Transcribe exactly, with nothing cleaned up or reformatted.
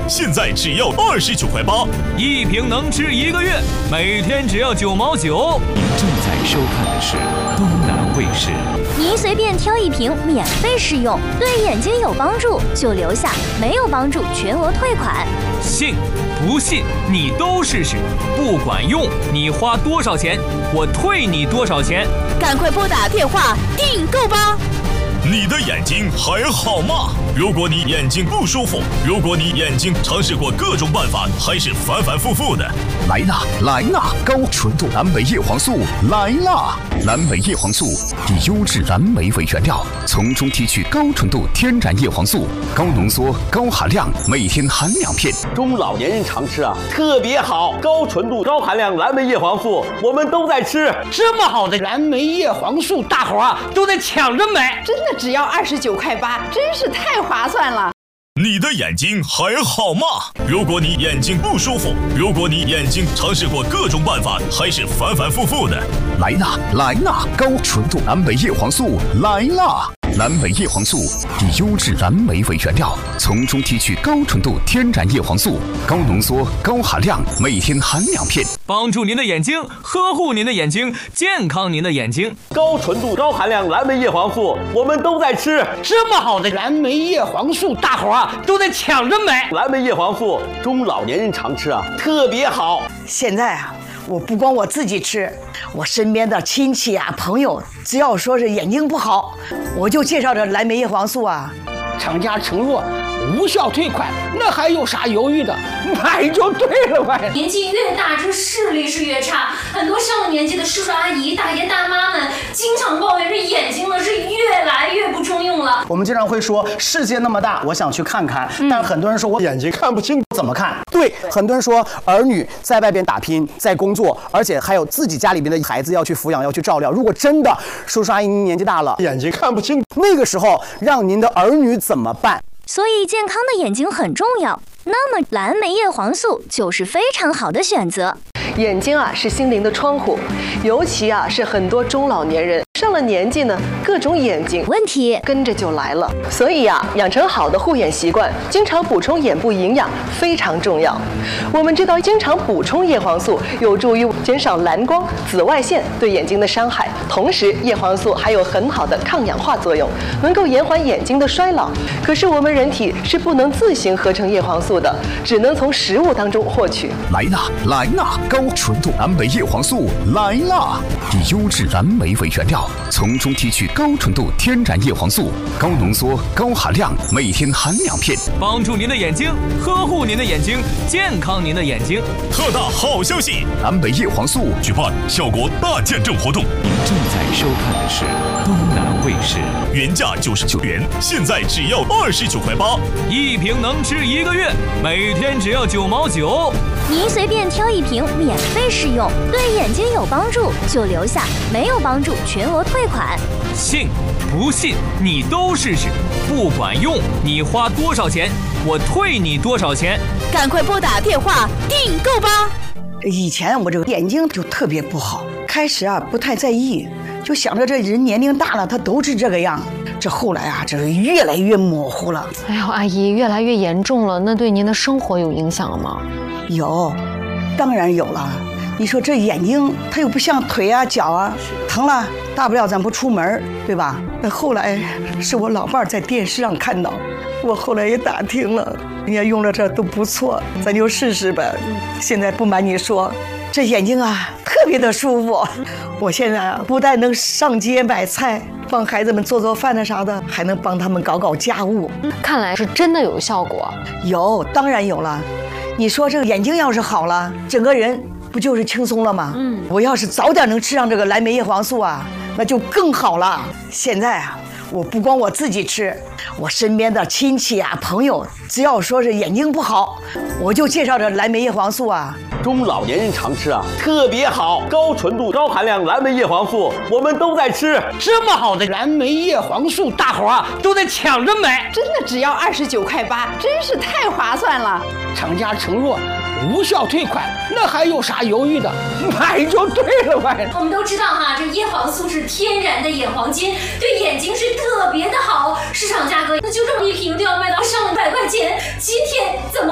现在只要二十九块八， 一瓶能吃一个月，每天只要九毛九。 您正在收看的是东南卫视。 您随便挑一瓶免费试用，对眼睛有帮助就留下，没有帮助全额退款。 信不信你都试试，不管用你花多少钱，我退你多少钱。 赶快拨打电话订购吧！ 你的眼睛还好吗？如果你眼睛不舒服，如果你眼睛尝试过各种办法，还是反反复复的， 来啦来啦，高纯度蓝莓叶黄素来啦！蓝莓叶黄素以优质蓝莓为原料，从中提取高纯度天然叶黄素，高浓缩高含量，每天含两片。 中老年人常吃啊，特别好，高纯度高含量蓝莓叶黄素，我们都在吃。 这么好的蓝莓叶黄素，大伙啊都在抢着买， 真的只要二十九块八，真是太划算了。 你的眼睛还好吗？如果你眼睛不舒服，如果你眼睛尝试过各种办法，还是反反复复的， 来啦来啦，高纯度蓝莓叶黄素来啦！蓝莓叶黄素以优质蓝莓为原料，从中提取高纯度天然叶黄素，高浓缩高含量，每天含两片， 帮助您的眼睛，呵护您的眼睛，健康您的眼睛。 高纯度高含量蓝莓叶黄素，我们都在吃。 这么好的蓝莓叶黄素，大伙啊都在抢着买。 蓝莓叶黄素，中老年人常吃啊，特别好。 现在啊，我不光我自己吃，我身边的亲戚啊、朋友，只要说是眼睛不好，我就介绍这蓝莓叶黄素啊。 厂家承诺无效退款，那还有啥犹豫的？买就对了呗。 年纪越大，这视力是越差。很多上了年纪的叔叔阿姨、大爷大妈们，经常抱怨这眼睛呢是越来越不中用了。 我们经常会说，世界那么大，我想去看看，嗯、但很多人说我眼睛看不清，怎么看？对，很多人说儿女在外边打拼，在工作，而且还有自己家里边的孩子要去抚养，要去照料。如果真的叔叔阿姨您年纪大了，眼睛看不清，那个时候让您的儿女怎么办？ 所以健康的眼睛很重要，那么蓝莓叶黄素就是非常好的选择。 眼睛啊是心灵的窗户，尤其啊是很多中老年人上了年纪呢，各种眼睛问题跟着就来了。所以啊，养成好的护眼习惯，经常补充眼部营养非常重要。我们知道，经常补充叶黄素有助于减少蓝光、紫外线对眼睛的伤害，同时叶黄素还有很好的抗氧化作用，能够延缓眼睛的衰老。可是我们人体是不能自行合成叶黄素的，只能从食物当中获取。 来啦来啦，高纯度蓝莓叶黄素来啦！以优质蓝莓为原料，从中提取高纯度天然叶黄素，高浓缩高含量，每天含两片， 帮助您的眼睛，呵护您的眼睛，健康您的眼睛。 特大好消息！ 蓝莓叶黄素举办效果大见证活动。 您正在收看的是东南卫视。 原价九十九元，现在只要二十九块八， 一瓶能吃一个月，每天只要九毛九。 您随便挑一瓶免费试用，对眼睛有帮助就留下，没有帮助全额退款。 信不信你都试试，不管用你花多少钱，我退你多少钱。 赶快拨打电话订购吧！ 以前我这个眼睛就特别不好，开始啊不太在意，就想着这人年龄大了，他都是这个样。这后来啊，这是越来越模糊了。 哎呦，阿姨，越来越严重了，那对您的生活有影响了吗？ 有，当然有了。你说这眼睛，它又不像腿啊、脚啊，疼了大不了咱不出门，对吧？那后来是我老伴儿在电视上看到，我后来也打听了，人家用了这都不错，咱就试试呗。现在不瞒你说，这眼睛啊特别的舒服。我现在啊不但能上街买菜，帮孩子们做做饭的啥的，还能帮他们搞搞家务。 看来是真的有效果。 有，当然有了。你说这个眼睛要是好了，整个人不就是轻松了吗？嗯，我要是早点能吃上这个蓝莓叶黄素啊，那就更好了。现在啊，我不光我自己吃，我身边的亲戚啊、朋友，只要说是眼睛不好，我就介绍这蓝莓叶黄素啊。 中老年人常吃啊，特别好，高纯度高含量蓝莓叶黄素，我们都在吃。 这么好的蓝莓叶黄素，大伙啊都在抢着买， 真的只要二十九块八，真是太划算了。 厂家承诺无效退款，那还有啥犹豫的？买就对了呗。 我们都知道哈，这叶黄素是天然的眼黄金，对眼睛是特别的好。市场价格那就这么一瓶都要卖到上百块钱，今天怎么